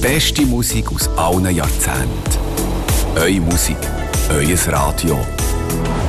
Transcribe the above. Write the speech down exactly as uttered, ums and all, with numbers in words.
beste Musik aus allen Jahrzehnten. Eure Musik, euer Radio.